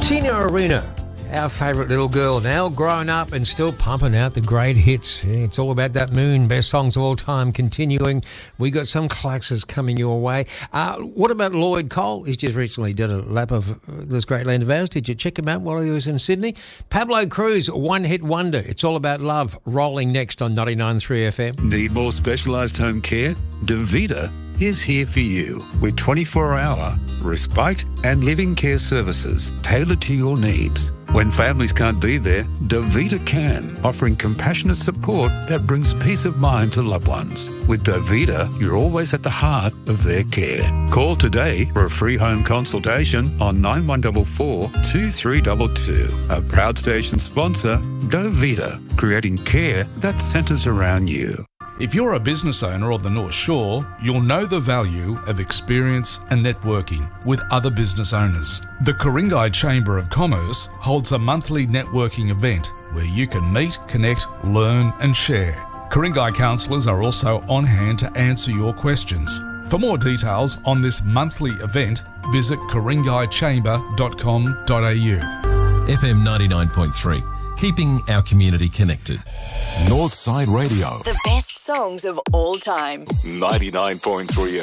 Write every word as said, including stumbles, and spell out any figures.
Tina Arena, our favourite little girl, now grown up and still pumping out the great hits. It's all about that moon, best songs of all time continuing. We got some classics coming your way. Uh, what about Lloyd Cole? He's just recently did a lap of this great land of ours. Did you check him out while he was in Sydney? Pablo Cruz, one-hit wonder. It's all about love. Rolling next on ninety-nine point three F M. Need more specialised home care? Davita is here for you with twenty-four hour respite and living care services tailored to your needs. When families can't be there, Davita can, offering compassionate support that brings peace of mind to loved ones. With Davita, you're always at the heart of their care. Call today for a free home consultation on nine one four four, two three two two. A proud station sponsor, Davita, creating care that centres around you. If you're a business owner on the North Shore, you'll know the value of experience and networking with other business owners. The Ku-ring-gai Chamber of Commerce holds a monthly networking event where you can meet, connect, learn and share. Ku-ring-gai counsellors are also on hand to answer your questions. For more details on this monthly event, visit ku ring gai chamber dot com dot a u. F M ninety-nine point three, keeping our community connected. Northside Radio. The best songs of all time. ninety-nine point three